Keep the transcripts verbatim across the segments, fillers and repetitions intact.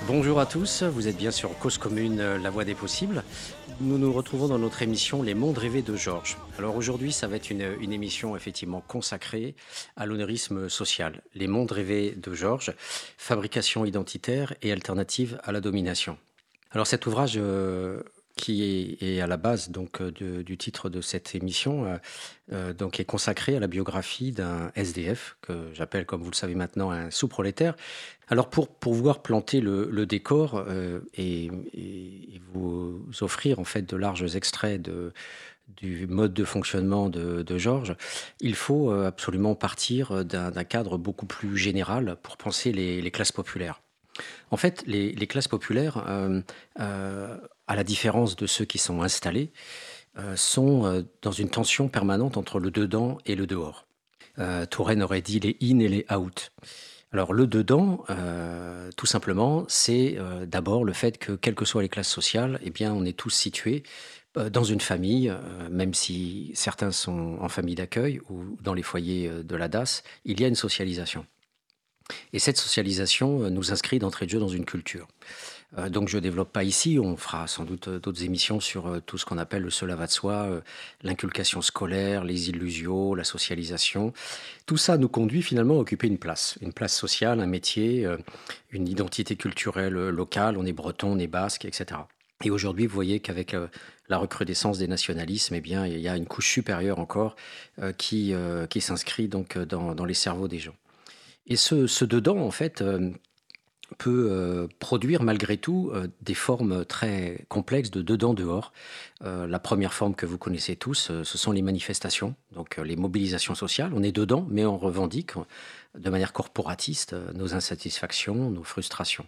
Bonjour à tous, vous êtes bien sur Cause Commune, euh, la voie des possibles. Nous nous retrouvons dans notre émission Les mondes rêvés de Georges. Alors aujourd'hui, ça va être une, une émission effectivement consacrée à l'onérisme social. Les mondes rêvés de Georges, fabrication identitaire et alternative à la domination. Alors cet ouvrage euh, qui est, est à la base donc euh, de- du titre de cette émission, euh, euh, donc est consacré à la biographie d'un S D F que j'appelle, comme vous le savez maintenant, un sous-prolétaire. Alors pour pouvoir planter le, le décor euh, et, et- et vous offrir en fait de larges extraits de, du mode de fonctionnement de, de Georges, il faut euh, absolument partir d'un d'un cadre beaucoup plus général pour penser les les classes populaires. En fait, les, les classes populaires, euh, euh, à la différence de ceux qui sont installés, euh, sont euh, dans une tension permanente entre le dedans et le dehors. Euh, Touraine aurait dit les in et les out. Alors le dedans, euh, tout simplement, c'est euh, d'abord le fait que, quelles que soient les classes sociales, eh bien, on est tous situés euh, dans une famille, euh, même si certains sont en famille d'accueil ou dans les foyers euh, de la D A S, il y a une socialisation. Et cette socialisation euh, nous inscrit d'entrée de jeu dans une culture. Euh, donc je ne développe pas ici, on fera sans doute euh, d'autres émissions sur euh, tout ce qu'on appelle le cela va de soi, euh, l'inculcation scolaire, les illusions, la socialisation. Tout ça nous conduit finalement à occuper une place, une place sociale, un métier, euh, une identité culturelle euh, locale, on est breton, on est basque, et cetera. Et aujourd'hui, vous voyez qu'avec euh, la recrudescence des nationalismes, eh bien, il y a une couche supérieure encore euh, qui, euh, qui s'inscrit donc euh, dans, dans les cerveaux des gens. Et ce, ce dedans, en fait, euh, peut euh, produire malgré tout euh, des formes très complexes de dedans-dehors. Euh, la première forme que vous connaissez tous, euh, ce sont les manifestations, donc euh, les mobilisations sociales. On est dedans, mais on revendique euh, de manière corporatiste euh, nos insatisfactions, nos frustrations.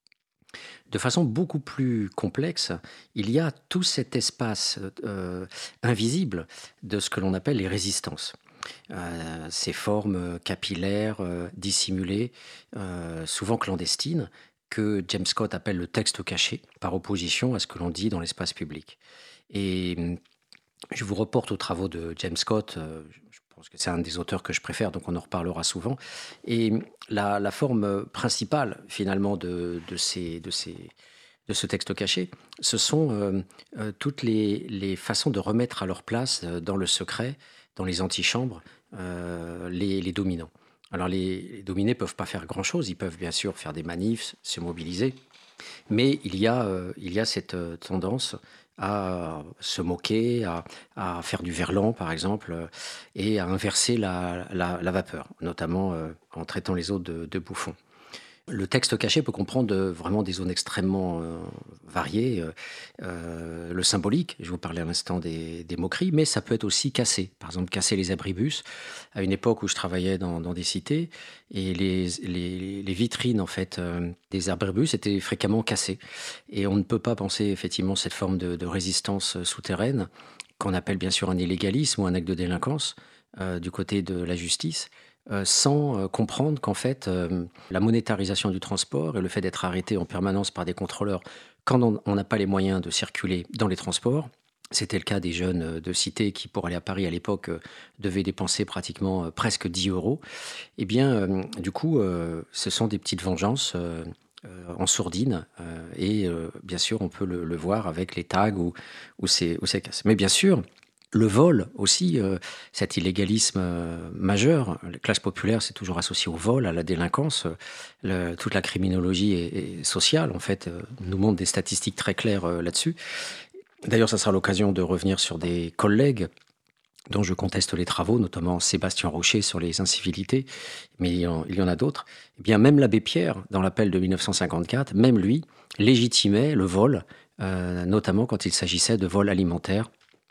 De façon beaucoup plus complexe, il y a tout cet espace euh, invisible de ce que l'on appelle les résistances. Euh, ces formes euh, capillaires, euh, dissimulées, euh, souvent clandestines, que James Scott appelle le texte caché, par opposition à ce que l'on dit dans l'espace public. Et hum, je vous reporte aux travaux de James Scott. euh, je pense que c'est un des auteurs que je préfère, donc on en reparlera souvent. Et hum, la, la forme principale, finalement, de, de ces, de ces, de ce texte caché, ce sont euh, euh, toutes les, les façons de remettre à leur place euh, dans le secret, dans les antichambres, euh, les, les dominants. Alors les, les dominés ne peuvent pas faire grand-chose, ils peuvent bien sûr faire des manifs, se mobiliser, mais il y a, euh, il y a cette euh, tendance à se moquer, à, à faire du verlan par exemple, euh, et à inverser la, la- la vapeur, notamment euh, en traitant les autres de, de bouffons. Le texte caché peut comprendre euh, vraiment des zones extrêmement euh, variées. euh, euh, le symbolique, je vous parlais à l'instant des, des moqueries, mais ça peut être aussi cassé. Par exemple, casser les abribus. À une époque où je travaillais dans, dans des cités, et les, les- les vitrines en fait euh, des abribus étaient fréquemment cassées. Et on ne peut pas penser effectivement cette forme de, de résistance euh, souterraine, qu'on appelle bien sûr un illégalisme ou un acte de délinquance, euh, du côté de la justice, euh, sans euh, comprendre qu'en fait, euh, la monétarisation du transport et le fait d'être arrêté en permanence par des contrôleurs quand on on n'a pas les moyens de circuler dans les transports, c'était le cas des jeunes euh, de cité qui, pour aller à Paris à l'époque, euh, devaient dépenser pratiquement euh, presque dix euros. Eh bien, euh, du coup, euh, ce sont des petites vengeances euh, euh, en sourdine. euh, et euh, bien sûr, on peut le, le voir avec les tags ou, ou ces, ou ces casses. Mais bien sûr, le vol aussi, euh, cet illégalisme euh, majeur, la classe populaire, c'est toujours associé au vol, à la délinquance. euh, le- toute la criminologie et, et sociale, en fait, euh, nous montre des statistiques très claires euh, là-dessus. D'ailleurs, ça sera l'occasion de revenir sur des collègues dont je conteste les travaux, notamment Sébastien Rocher sur les incivilités, mais il y en, il y en a d'autres. Eh bien, même l'abbé Pierre, dans l'appel de mille neuf cent cinquante-quatre, même lui légitimait le vol, euh, notamment quand il s'agissait de vol alimentaire.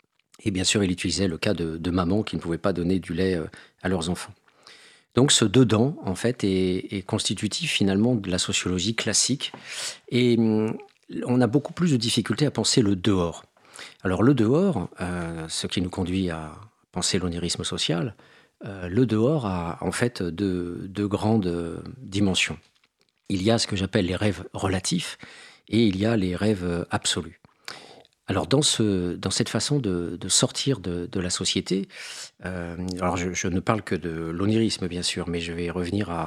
Et bien sûr, il utilisait le cas de, de mamans qui ne pouvaient pas donner du lait euh, à leurs enfants. Donc ce dedans, en fait, est, est constitutif finalement de la sociologie classique. Et hum, on a beaucoup plus de difficultés à penser le dehors. Alors le dehors, euh, ce qui nous conduit à penser l'onirisme social, euh, le dehors a en fait deux, deux grandes euh, dimensions. Il y a ce que j'appelle les rêves relatifs et il y a les rêves euh, absolus. Alors dans, ce, dans cette façon de, de sortir de, de la société, euh, alors je, je ne parle que de l'onirisme bien sûr, mais je vais revenir à,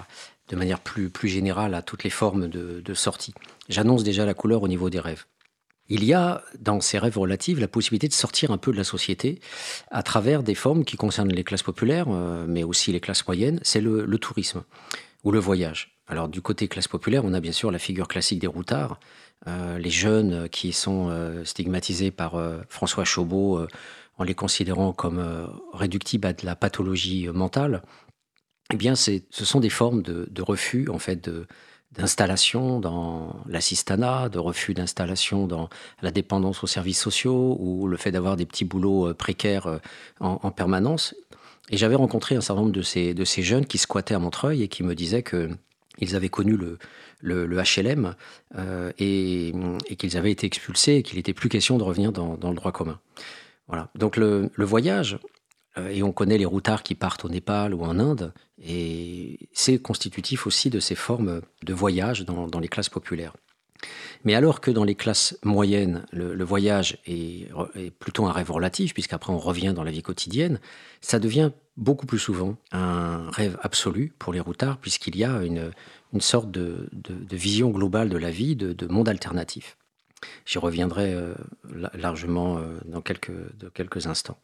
de manière plus, plus générale à toutes les formes de, de sortie. J'annonce déjà la couleur au niveau des rêves. Il y a dans ces rêves relatifs la possibilité de sortir un peu de la société à travers des formes qui concernent les classes populaires, euh, mais aussi les classes moyennes, c'est le, le tourisme ou le voyage. Alors du côté classe populaire, on a bien sûr la figure classique des routards, euh, les jeunes qui sont euh, stigmatisés par euh, François Chaubeau euh, en les considérant comme euh, réductibles à de la pathologie euh, mentale. Eh bien, c'est, ce sont des formes de, de refus, en fait, de, d'installation dans l'assistanat, de refus d'installation dans la dépendance aux services sociaux ou le fait d'avoir des petits boulots euh, précaires euh, en, en permanence. Et j'avais rencontré un certain nombre de ces, de ces jeunes qui squattaient à Montreuil et qui me disaient que ils avaient connu le, le, le H L M euh, et, et qu'ils avaient été expulsés et qu'il n'était plus question de revenir dans, dans le droit commun. Voilà. Donc le, le voyage, euh, et on connaît les routards qui partent au Népal ou en Inde, et c'est constitutif aussi de ces formes de voyage dans, dans les classes populaires. Mais alors que dans les classes moyennes, le, le voyage est, est plutôt un rêve relatif, puisqu'après on revient dans la vie quotidienne, ça devient beaucoup plus souvent un rêve absolu pour les routards, puisqu'il y a une, une sorte de, de, de vision globale de la vie, de, de monde alternatif. J'y reviendrai euh, largement euh, dans quelques, dans quelques instants.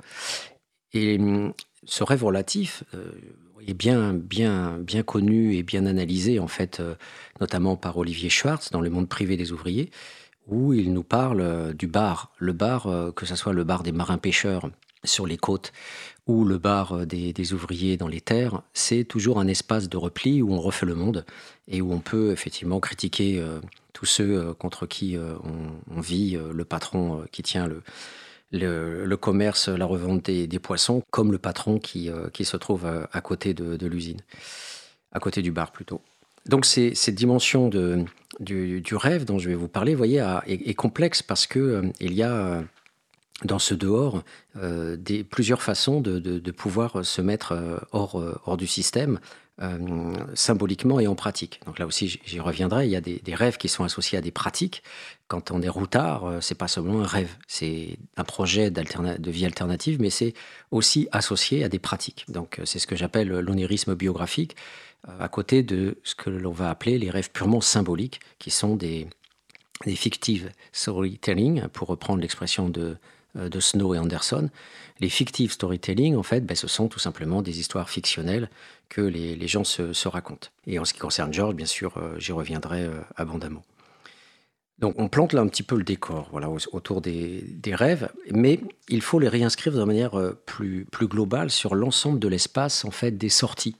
Et hum, ce rêve relatif euh, est bien, bien, bien connu et bien analysé, en fait, euh, notamment par Olivier Schwartz dans Le monde privé des ouvriers, où il nous parle euh, du bar. Le bar, euh, que ce soit le bar des marins-pêcheurs sur les côtes ou le bar euh, des, des ouvriers dans les terres, c'est toujours un espace de repli où on refait le monde et où on peut effectivement critiquer euh, tous ceux euh, contre qui euh, on, on vit, euh, le patron euh, qui tient le, le, le commerce, la revente des, des poissons, comme le patron qui, euh, qui se trouve à, à côté de, de l'usine, à côté du bar plutôt. Donc c'est, cette dimension de, du, du rêve dont je vais vous parler, vous voyez, a- est, est complexe parce que euh, il y a euh, dans ce dehors euh, des, plusieurs façons de, de- de pouvoir se mettre euh, hors, euh, hors du système, euh, symboliquement et en pratique. Donc là aussi, j- j'y reviendrai. Il y a des, des rêves qui sont associés à des pratiques. Quand on est routard, euh, c'est pas seulement un rêve, c'est un projet d'alterna- de vie alternative, mais c'est aussi associé à des pratiques. Donc euh, c'est ce que j'appelle l'onérisme biographique, euh, à côté de ce que l'on va appeler les rêves purement symboliques, qui sont des, des fictive storytelling, pour reprendre l'expression de, euh, de Snow et Anderson. Les fictive storytelling, en fait, ben, ce sont tout simplement des histoires fictionnelles que les, les gens se, se racontent. Et en ce qui concerne George, bien sûr, euh, j'y reviendrai euh, abondamment. Donc on plante là un petit peu le décor voilà, au- autour des, des rêves, mais il faut les réinscrire de manière euh, plus, plus globale sur l'ensemble de l'espace en fait, des sorties.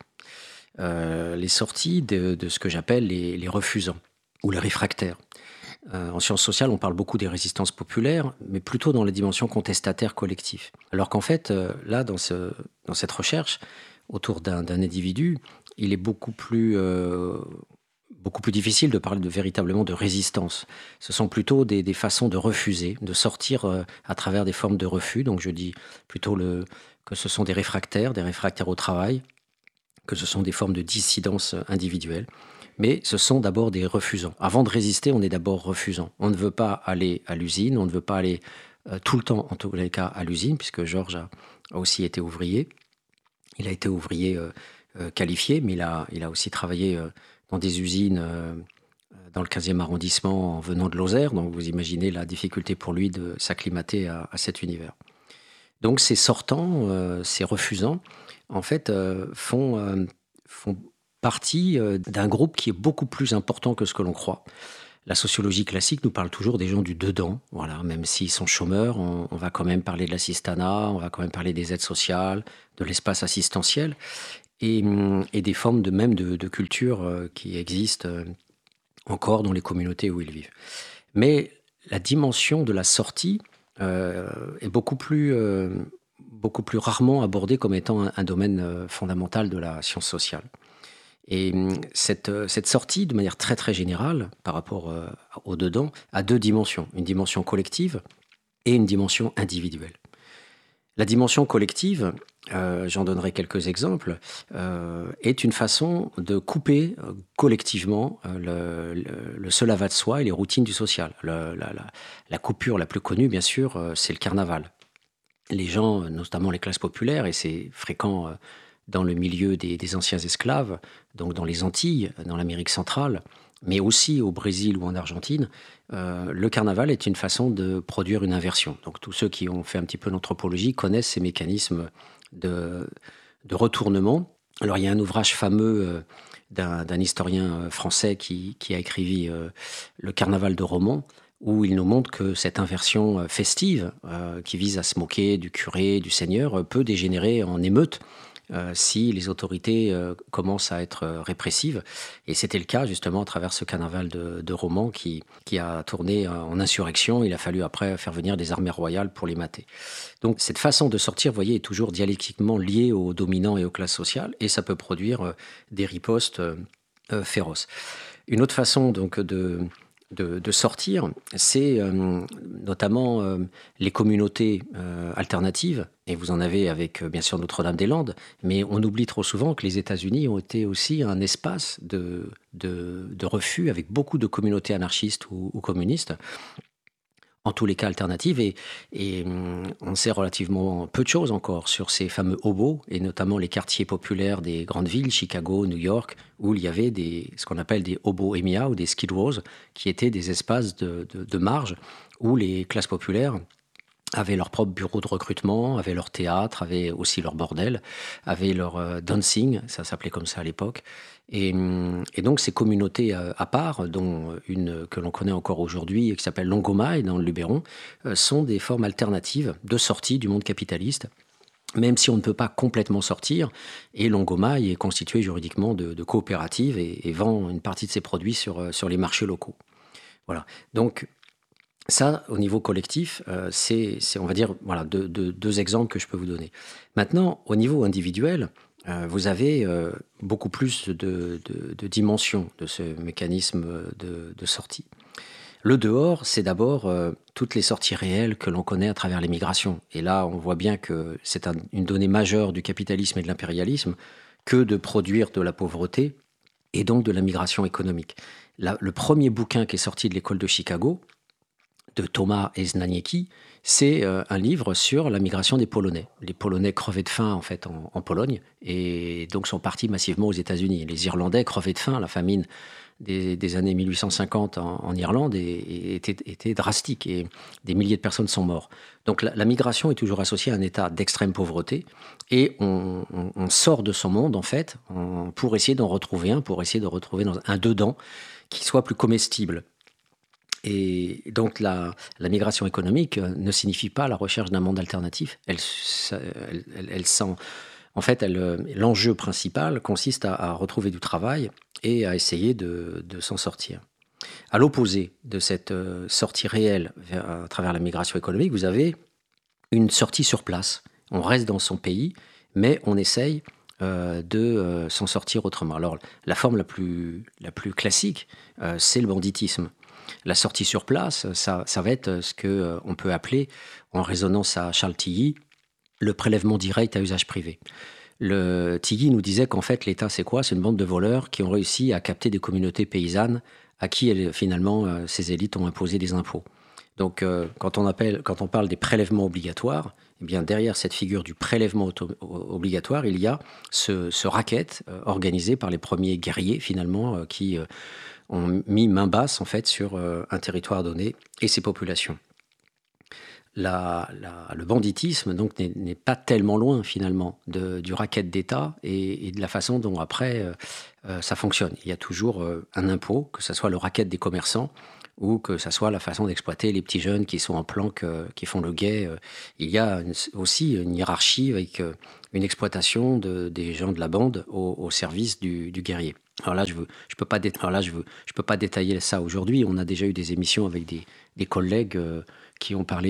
Euh, les sorties de, de ce que j'appelle les, les refusants ou les réfractaires. Euh, en sciences sociales, on parle beaucoup des résistances populaires, mais plutôt dans la dimension contestataire collective. Alors qu'en fait, euh, là, dans, ce, dans cette recherche, autour d'un d'un individu, il est beaucoup plus, euh, beaucoup plus difficile de parler de, véritablement de résistance. Ce sont plutôt des, des façons de refuser, de sortir euh, à travers des formes de refus. Donc je dis plutôt le, que ce sont des réfractaires, des réfractaires au travail, que ce sont des formes de dissidence individuelle. Mais ce sont d'abord des refusants. Avant de résister, on est d'abord refusant. On ne veut pas aller à l'usine, on ne veut pas aller euh, tout le temps, en tous les cas, à l'usine, puisque Georges a, a aussi été ouvrier. Il a été ouvrier euh, euh, qualifié, mais il a, il a aussi travaillé euh, dans des usines euh, dans le quinzième arrondissement en venant de Lozère. Donc vous imaginez la difficulté pour lui de s'acclimater à, à cet univers. Donc ces sortants, euh, ces refusants, en fait, euh, font, euh, font partie euh, d'un groupe qui est beaucoup plus important que ce que l'on croit. La sociologie classique nous parle toujours des gens du dedans, voilà, même s'ils sont chômeurs, on, on va quand même parler de l'assistanat, on va quand même parler des aides sociales, de l'espace assistentiel et, hum, et des formes de même de, de culture euh, qui existent euh, encore dans les communautés où ils vivent. Mais la dimension de la sortie euh, est beaucoup plus, euh, beaucoup plus rarement abordée comme étant un, un domaine euh, fondamental de la science sociale. Et hum, cette, euh, cette sortie, de manière très très générale, par rapport euh, au dedans, a deux dimensions. Une dimension collective et une dimension individuelle. La dimension collective, euh, j'en donnerai quelques exemples, euh, est une façon de couper euh, collectivement euh, le, le, le cela va de soi et les routines du social. Le- la, la- la coupure la plus connue, bien sûr, euh, c'est le carnaval. Les gens, euh, notamment les classes populaires, et c'est fréquent euh, dans le milieu des, des anciens esclaves, donc dans les Antilles, dans l'Amérique centrale, mais aussi au Brésil ou en Argentine, euh, le carnaval est une façon de produire une inversion. Donc tous ceux qui ont fait un petit peu d'anthropologie connaissent ces mécanismes de, de retournement. Alors il y a un ouvrage fameux euh, d'un, d'un historien euh, français qui, qui a écrit euh, Le Carnaval de Romans, où il nous montre que cette inversion euh, festive, euh, qui vise à se moquer du curé, du seigneur, euh, peut dégénérer en émeute euh, si les autorités euh, commencent à être euh, répressives. Et c'était le cas justement à travers ce carnaval de, de Romans qui, qui a tourné euh, en insurrection. Il a fallu après faire venir des armées royales pour les mater. Donc cette façon de sortir, vous voyez, est toujours dialectiquement liée aux dominants et aux classes sociales, et ça peut produire euh, des ripostes euh, euh, féroces. Une autre façon donc de de, de sortir, c'est euh, notamment euh, les communautés euh, alternatives, et vous en avez avec euh, bien sûr Notre-Dame-des-Landes, mais on oublie trop souvent que les États-Unis ont été aussi un espace de, de, de refus avec beaucoup de communautés anarchistes ou, ou communistes, en tous les cas alternatives, et, et hum, on sait relativement peu de choses encore sur ces fameux hobos, et notamment les quartiers populaires des grandes villes, Chicago, New York, où il y avait des, ce qu'on appelle des hobo-émias ou des skid rows, qui étaient des espaces de, de, de marge où les classes populaires avaient leur propre bureau de recrutement, avaient leur théâtre, avaient aussi leur bordel, avaient leur euh, dancing, ça s'appelait comme ça à l'époque. Et, hum, et donc ces communautés euh, à part, dont une que l'on connaît encore aujourd'hui et qui s'appelle Longomai dans le Luberon, euh, sont des formes alternatives de sortie du monde capitaliste, même si on ne peut pas complètement sortir. Et Longomai est constitué juridiquement de, de coopératives et, et vend une partie de ses produits sur, euh, sur les marchés locaux. Voilà. Donc ça, au niveau collectif, euh, c'est, c'est, on va dire, voilà, deux, deux, deux exemples que je peux vous donner. Maintenant, au niveau individuel, euh, vous avez euh, beaucoup plus de, de, de dimensions de ce mécanisme de, de sortie. Le dehors, c'est d'abord euh, toutes les sorties réelles que l'on connaît à travers les migrations. Et là, on voit bien que c'est un, une donnée majeure du capitalisme et de l'impérialisme que de produire de la pauvreté et donc de la migration économique. La, le premier bouquin qui est sorti de l'école de Chicago, de Thomas Znaniecki, c'est euh, un livre sur la migration des Polonais. Les Polonais crevaient de faim en fait en, en Pologne et donc sont partis massivement aux États-Unis. Les Irlandais crevaient de faim, la famine des, des années mille huit cent cinquante en, en Irlande et, et était, était drastique et des milliers de personnes sont mortes. Donc la, la migration est toujours associée à un état d'extrême pauvreté et on, on, on sort de son monde en fait on, pour essayer d'en retrouver un, pour essayer de retrouver dans un dedans qui soit plus comestible. Et donc la, la migration économique ne signifie pas la recherche d'un monde alternatif. Elle, elle, elle, elle sent, en fait, elle, l'enjeu principal consiste à, à retrouver du travail et à essayer de, de s'en sortir. À l'opposé de cette sortie réelle vers, à travers la migration économique, vous avez une sortie sur place. On reste dans son pays, mais on essaye euh, de euh, s'en sortir autrement. Alors la forme la plus, la plus classique, euh, c'est le banditisme. La sortie sur place, ça, ça va être ce qu'on euh, peut appeler, en résonance à Charles Tilly, le prélèvement direct à usage privé. Le, Tilly nous disait qu'en fait, l'État, c'est quoi ? C'est une bande de voleurs qui ont réussi à capter des communautés paysannes à qui, elles, finalement, euh, ces élites ont imposé des impôts. Donc, euh, quand, on appelle, quand on parle des prélèvements obligatoires, eh bien, derrière cette figure du prélèvement auto- obligatoire, il y a ce, ce racket euh, organisé par les premiers guerriers, finalement, euh, qui... Euh, ont mis main basse en fait sur euh, un territoire donné et ses populations. La, la, le banditisme donc n'est, n'est pas tellement loin finalement de, du racket d'État et, et de la façon dont après euh, euh, ça fonctionne. Il y a toujours euh, un impôt, que ce soit le racket des commerçants ou que ce soit la façon d'exploiter les petits jeunes qui sont en planque, euh, qui font le guet. Euh, il y a une, aussi une hiérarchie avec euh, une exploitation de, des gens de la bande au, au service du, du guerrier. Alors là, je ne peux, pas dé- alors là, je veux, je peux pas détailler ça aujourd'hui. On a déjà eu des émissions avec des, des collègues euh, qui ont parlé